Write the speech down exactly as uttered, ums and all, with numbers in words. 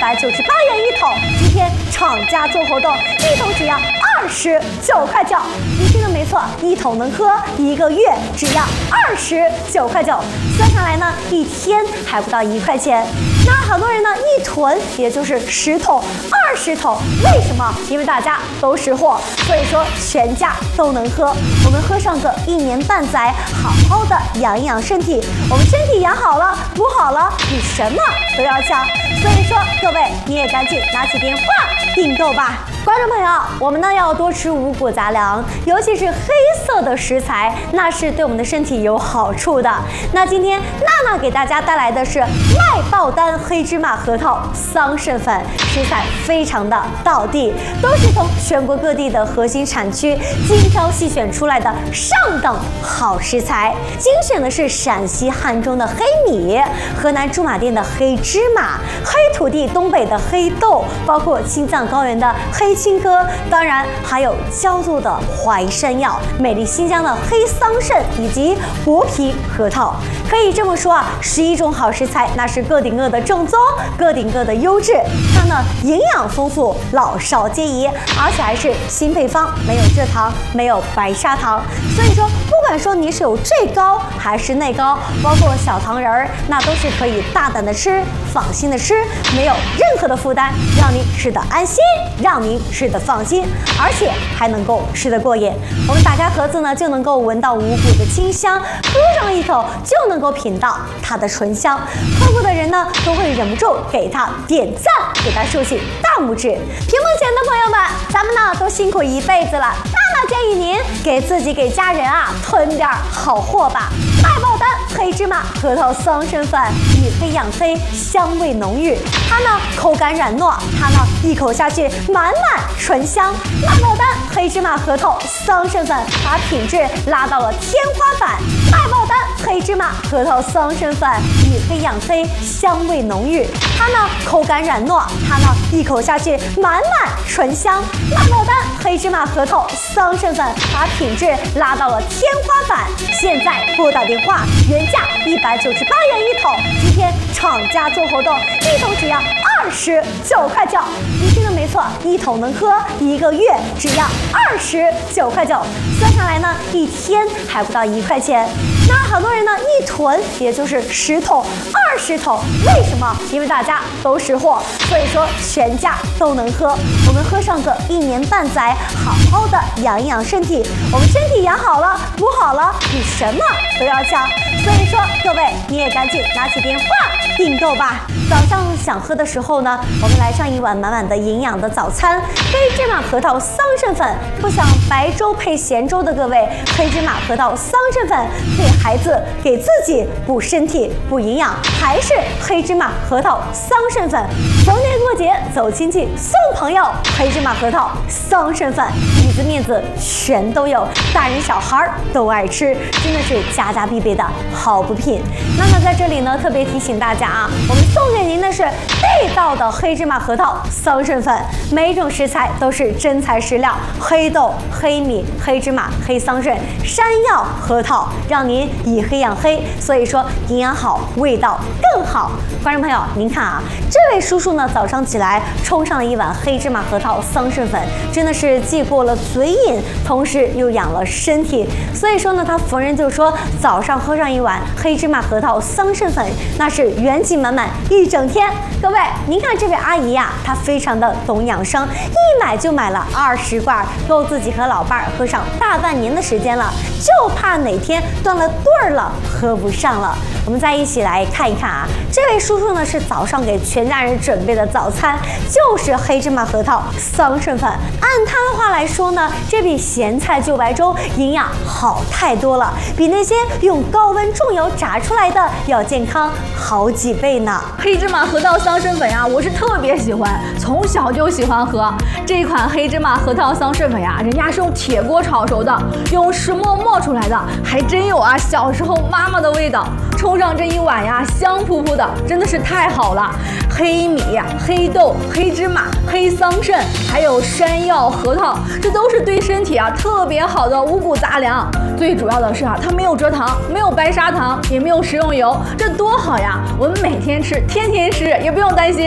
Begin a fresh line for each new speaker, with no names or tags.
百九十八元一桶。今天厂家做活动，一桶只要二十九块九。你听的没错，一桶能喝一个月，只要二十九块九。算下来呢，一天还不到一块钱。那很多人呢，一囤也就是十桶、二十桶。为什么？因为大家都识货，所以说全家都能喝。我们喝上个一年半载，好好的养一养身体。我们身体养好了，补好了，比什么都要强。所以说，各位你也赶紧拿起电话订购吧。观众朋友，我们呢要多吃五谷杂粮，尤其是黑色的食材，那是对我们的身体有好处的。那今天娜娜给大家带来的是麦爆丹黑芝麻核桃桑葚粉，食材非常的道地，都是从全国各地的核心产区精挑细选出来的上等好食材。精选的是陕西汉中的黑米，河南驻马店的黑芝麻，黑土地东北的黑豆，包括青藏高原的黑青稞，当然还有焦作的淮山药，美丽新疆的黑桑葚以及薄皮核桃。可以这么说啊，十一种好食材，那是个顶个的正宗，个顶个的优质。它呢营养丰富，老少皆宜，而且还是新配方，没有蔗糖，没有白砂糖。所以说，不管说你是有坠高还是内高，包括小糖人儿，那都是可以大胆的吃，放心的吃，没有任何的负担，让您吃得安心，让您吃得放心，而且还能够吃得过瘾。我们打开盒子呢，就能够闻到五谷的清香，喝上一口就能够品到它的醇香。喝过的人呢，都会忍不住给它点赞，给它竖起大拇指。屏幕前的朋友们，咱们呢都辛苦一辈子了，娜娜建议您给自己给家人啊囤点好货吧。麦爆丹黑芝麻核桃桑葚粉，以黑养黑，香味浓郁。它呢口感软糯，它呢一口下去满满醇香。麦爆丹黑芝麻核桃桑葚粉把品质拉到了天花板。麦爆丹黑芝麻核桃桑葚粉，以黑养黑，香味浓郁。它呢口感软糯，它呢一口下去满满醇香。麦爆丹黑芝麻核桃桑葚粉把品质拉到了天花板。现在拨打电话，原价一百九十八元一桶，今天厂家做活动，一桶只要二十九块九。你听的没错，一桶能喝一个月，只要二十九块九。算下来呢，一天还不到一块钱。那很多人呢，一囤也就是十桶、二十桶。为什么？因为大家都识货，所以说全家都能喝。我们喝上个一年半载，好好的养一养身体。我们身体养好了，补好了，比什么都要强。所以说，各位你也赶紧拿起电话订购吧。早上想喝的时候呢，我们来上一碗满满的营养的早餐，黑芝麻核桃桑葚粉。不想白粥配咸粥的各位，黑芝麻核桃桑葚粉给孩子给自己补身体补营养，还是黑芝麻核桃桑葚粉。逢年过节走亲戚送朋友，黑芝麻核桃桑葚粉，里子面子全都有，大人小孩都爱吃，真的是家家必备的好补品。那么在这里呢，特别提醒大家啊，我们送给您的是地道的黑芝麻核桃桑葚粉，每一种食材都是真材实料，黑豆、黑米、黑芝麻、黑桑葚、山药、核桃，让您以黑养黑，所以说营养好，味道更好。观众朋友，您看啊，这位叔叔呢，早上起来冲上了一碗黑芝麻核桃桑葚粉，真的是既过了嘴瘾，同时又养了身体。所以说呢，他逢人就说，早上喝上一碗黑芝麻核桃桑葚粉，那是元气满满一整天。各位，您看这位阿姨呀、啊，她非常的懂养生，一买就买了二十罐，够自己和老伴儿喝上大半年的时间了，就怕哪天断了队儿了，喝不上了。我们再一起来看一看啊，这位叔叔呢是早上给全家人准备的早餐，就是黑芝麻核桃桑葚粉。按他的话来说呢，这比咸菜就白粥营养好太多了，比那些用高温重油炸出来的要健康好几倍呢。
黑芝麻核桃桑葚粉呀，我是特别喜欢，从小就喜欢喝这一款黑芝麻核桃桑葚粉呀，人家是用铁锅炒熟的，用石磨磨出来的，还真有啊小时候妈妈的味道。冲上这一碗呀，香扑扑的，真的是太好了。黑米、黑豆、黑芝麻、黑桑葚，还有山药、核桃，这都是对身体啊特别好的五谷杂粮。最主要的是啊，它没有蔗糖，没有白砂糖，也没有食用油，这多好呀！我们每天吃，天天吃，也不用担心